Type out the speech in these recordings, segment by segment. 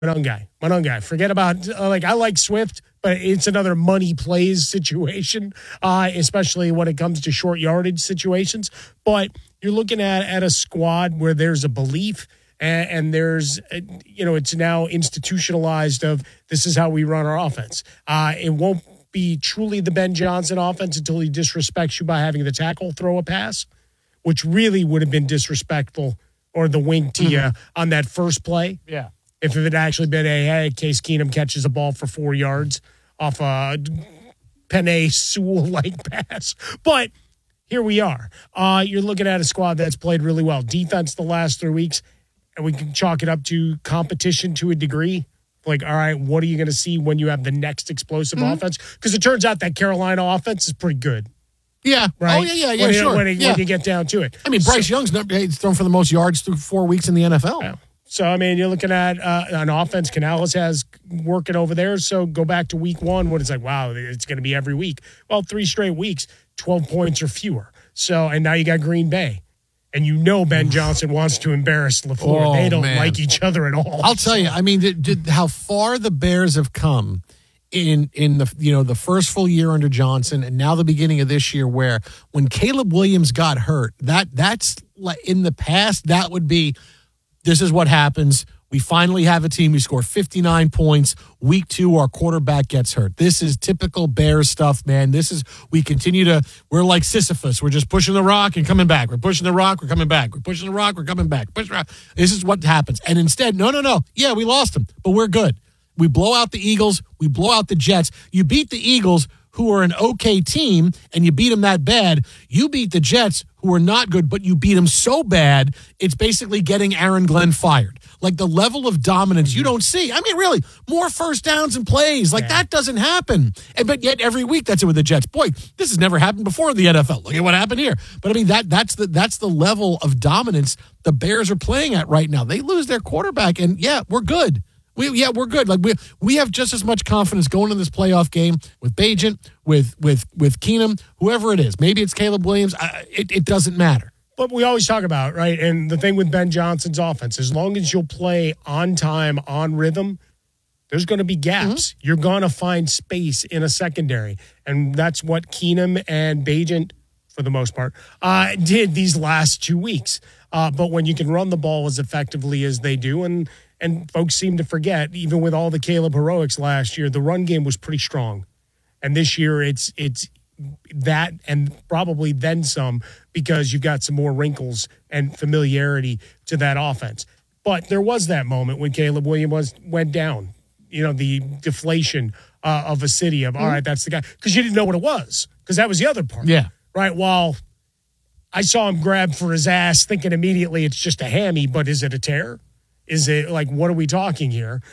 Monungai. Forget about, I like Swift, but it's another money plays situation, especially when it comes to short yardage situations. But you're looking at a squad where there's a belief and there's, it's now institutionalized of this is how we run our offense. It won't be truly the Ben Johnson offense until he disrespects you by having the tackle throw a pass, which really would have been disrespectful, or the wink to you on that first play. Yeah. If it had actually been Case Keenum catches a ball for 4 yards off a Penei Sewell-like pass. But here we are. You're looking at a squad that's played really well. Defense the last 3 weeks, and we can chalk it up to competition to a degree. All right, what are you going to see when you have the next explosive offense? Because it turns out that Carolina offense is pretty good. Yeah. Right? Oh, yeah, sure. When you get down to it. I mean, Bryce Young's thrown for the most yards through 4 weeks in the NFL. Yeah. So, you're looking at an offense Canales has working over there. So go back to week 1 when it's like, wow, it's going to be every week. Well, 3 straight weeks, 12 points or fewer. So, and now you got Green Bay. And Ben Johnson wants to embarrass LaFleur. They don't like each other at all. I'll tell you, how far the Bears have come in the first full year under Johnson, and now the beginning of this year, where when Caleb Williams got hurt, that's like in the past, that would be, this is what happens. We finally have a team. We score 59 points. Week 2, our quarterback gets hurt. This is typical Bears stuff, man. We're like Sisyphus. We're just pushing the rock and coming back. We're pushing the rock, we're coming back. We're pushing the rock, we're coming back. Push the rock. This is what happens. And instead, no. Yeah, we lost them, but we're good. We blow out the Eagles. We blow out the Jets. You beat the Eagles, who are an okay team, and you beat them that bad. You beat the Jets, who are not good, but you beat them so bad, it's basically getting Aaron Glenn fired. Like the level of dominance you don't see. Really, more first downs and plays. That doesn't happen. But yet every week that's it with the Jets. Boy, this has never happened before in the NFL. Look at what happened here. But that's the level of dominance the Bears are playing at right now. They lose their quarterback, and we're good. We're good. We have just as much confidence going in this playoff game with Bagent, with Keenum, whoever it is. Maybe it's Caleb Williams. It doesn't matter. But we always talk about, right, and the thing with Ben Johnson's offense, as long as you'll play on time, on rhythm, there's going to be gaps. You're going to find space in a secondary. And that's what Keenum and Bagent, for the most part, did these last 2 weeks. But when you can run the ball as effectively as they do, and folks seem to forget, even with all the Caleb heroics last year, the run game was pretty strong. And this year it's that and probably then some, because you've got some more wrinkles and familiarity to that offense. But there was that moment when Caleb Williams went down, the deflation of a city of, all right, that's the guy. Because you didn't know what it was, because that was the other part. Yeah. Right, while I saw him grab for his ass thinking immediately it's just a hammy, but is it a tear? Is it what are we talking here?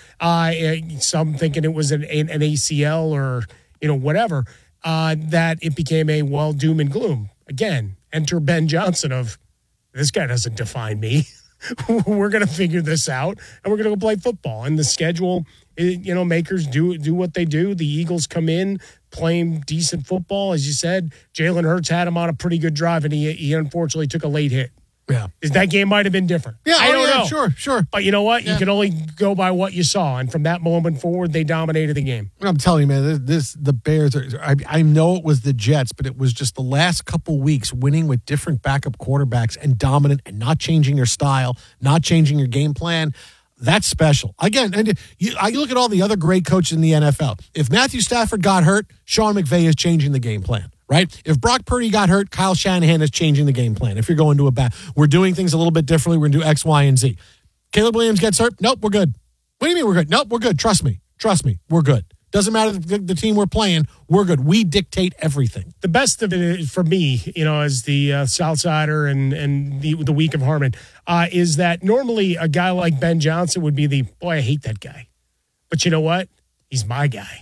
Some thinking it was an ACL or, whatever, that it became a doom and gloom. Again, enter Ben Johnson of, this guy doesn't define me. We're going to figure this out, and we're going to go play football. And the schedule, makers do what they do. The Eagles come in playing decent football. As you said, Jalen Hurts had him on a pretty good drive, and he unfortunately took a late hit. Yeah. That game might have been different. Yeah, I don't know. Sure. But you know what? Yeah. You can only go by what you saw. And from that moment forward, they dominated the game. I'm telling you, man, the Bears, I know it was the Jets, but it was just the last couple weeks winning with different backup quarterbacks and dominant and not changing your style, not changing your game plan. That's special. Again, I look at all the other great coaches in the NFL. If Matthew Stafford got hurt, Sean McVay is changing the game plan. Right? If Brock Purdy got hurt, Kyle Shanahan is changing the game plan. If you're going to a bat, we're doing things a little bit differently. We're going to do X, Y, and Z. Caleb Williams gets hurt. Nope, we're good. What do you mean we're good? Nope, we're good. Trust me. We're good. Doesn't matter the team we're playing. We're good. We dictate everything. The best of it for me, as the Southsider and the week of Harmon, is that normally a guy like Ben Johnson would be I hate that guy. But you know what? He's my guy.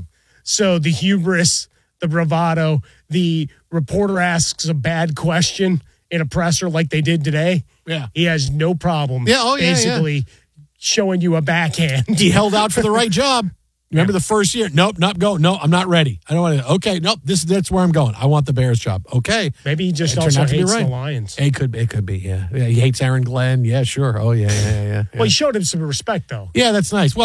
So the hubris, the bravado, the reporter asks a bad question in a presser like they did today. Yeah. He has no problem basically showing you a backhand. He held out for the right job. Remember the first year? Nope, not go. No, I'm not ready. I don't want to. Okay, nope. That's where I'm going. I want the Bears job. Okay. Maybe he just It turned also out to be hates right. the Lions. It could be. Yeah. He hates Aaron Glenn. Yeah, sure. Oh, yeah. Well, he showed him some respect, though. Yeah, that's nice. Well,